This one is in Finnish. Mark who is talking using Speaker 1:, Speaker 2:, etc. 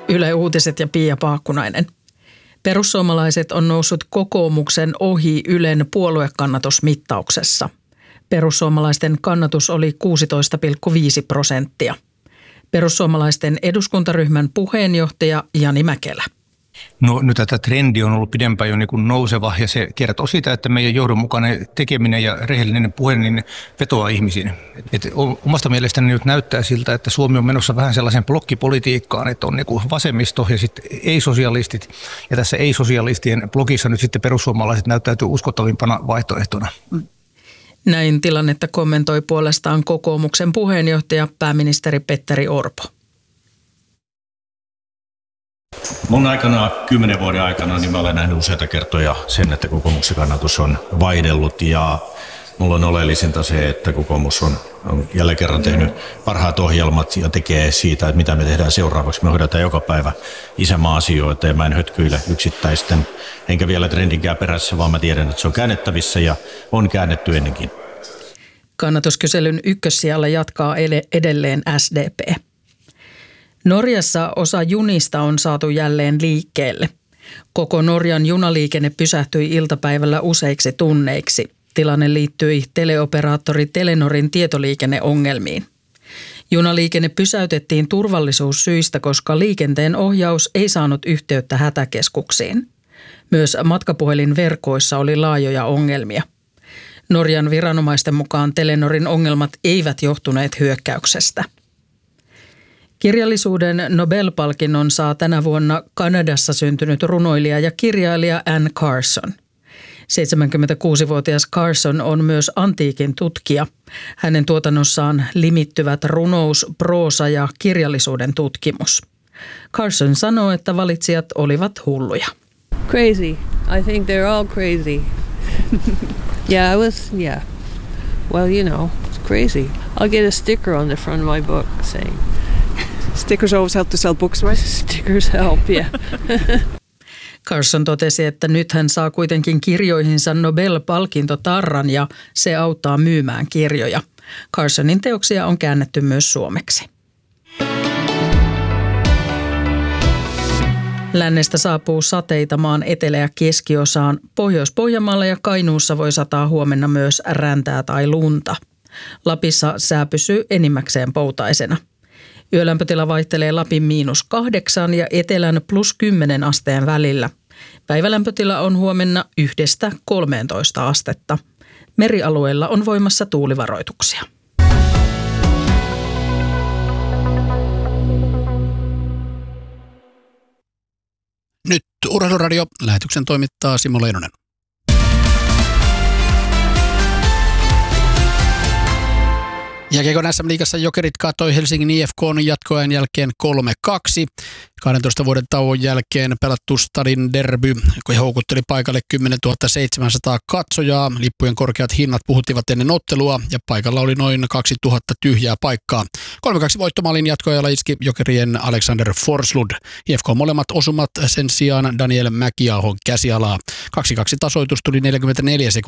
Speaker 1: Yle Uutiset ja Pia Paakkunainen. Perussuomalaiset on noussut kokoomuksen ohi Ylen puoluekannatusmittauksessa. Perussuomalaisten kannatus oli 16,5%. Perussuomalaisten eduskuntaryhmän puheenjohtaja Jani Mäkelä.
Speaker 2: No nyt tätä trendi on ollut pidempään jo niin kuin nouseva ja se kertoo siitä, että meidän johdonmukainen tekeminen ja rehellinen puhe niin vetoaa ihmisiin. Omasta mielestäni nyt näyttää siltä, että Suomi on menossa vähän sellaisen blokkipolitiikkaan, että on niin kuin vasemmisto ja sitten ei-sosialistit. Ja tässä ei-sosialistien blogissa nyt sitten perussuomalaiset näyttäytyy uskottavimpana vaihtoehtona.
Speaker 1: Näin tilannetta kommentoi puolestaan kokoomuksen puheenjohtaja pääministeri Petteri Orpo.
Speaker 3: Mun aikana, 10 vuoden aikana, niin mä olen nähnyt useita kertoja sen, että kokoomuksen kannatus on vaihdellut ja mulla on oleellisinta se, että kokoomus on jälleen kerran tehnyt parhaat ohjelmat ja tekee siitä, että mitä me tehdään seuraavaksi. Me hoidetaan joka päivä isänmaa-asioita ja mä en hötkyile yksittäisten, enkä vielä trendinkään perässä, vaan mä tiedän, että se on käännettävissä ja on käännetty ennenkin.
Speaker 1: Kannatuskyselyn ykkössijalla jatkaa edelleen SDP. Norjassa osa junista on saatu jälleen liikkeelle. Koko Norjan junaliikenne pysähtyi iltapäivällä useiksi tunneiksi. Tilanne liittyi teleoperaattori Telenorin tietoliikenneongelmiin. Junaliikenne pysäytettiin turvallisuussyistä, koska liikenteen ohjaus ei saanut yhteyttä hätäkeskuksiin. Myös matkapuhelinverkoissa oli laajoja ongelmia. Norjan viranomaisten mukaan Telenorin ongelmat eivät johtuneet hyökkäyksestä. Kirjallisuuden Nobel-palkinnon saa tänä vuonna Kanadassa syntynyt runoilija ja kirjailija Anne Carson. 76-vuotias Carson on myös antiikin tutkija. Hänen tuotannossaan limittyvät runous, proosa ja kirjallisuuden tutkimus. Carson sanoo, että valitsijat olivat hulluja.
Speaker 4: Crazy. I think they're all crazy. Yeah. Well, you know, it's crazy. I'll get a sticker on the front of my book saying.
Speaker 5: Stickers always help to sell books, right?
Speaker 4: Stickers help, yeah.
Speaker 1: Carson totesi, että nyt hän saa kuitenkin kirjoihinsa Nobel-palkintotarran ja se auttaa myymään kirjoja. Carsonin teoksia on käännetty myös suomeksi. Lännestä saapuu sateita maan etelä- ja keskiosaan. Pohjois-Pohjanmaalla ja Kainuussa voi sataa huomenna myös räntää tai lunta. Lapissa sää pysyy enimmäkseen poutaisena. Yölämpötila vaihtelee Lapin -8 ja etelän +10 asteen välillä. Päivälämpötila on huomenna 1–13 astetta. Merialueilla on voimassa tuulivaroituksia.
Speaker 6: Nyt Urheiluradio. Lähetyksen toimittaa Simo Leinonen. Jääkiekon SM-liigassa Jokerit kaatoi Helsingin IFK:n jatkoajan jälkeen 3-2. 12 vuoden tauon jälkeen pelattu stadin derby, kun houkutteli paikalle 10 700 katsojaa. Lippujen korkeat hinnat puhuttivat ennen ottelua ja paikalla oli noin 2000 tyhjää paikkaa. 3-2 voittomaalin jatkoajalla iski Jokerien Alexander Forslund. IFK molemmat osumat sen sijaan Daniel Mäkiahon käsialaa. 2-2 tasoitus tuli 44 sekuntia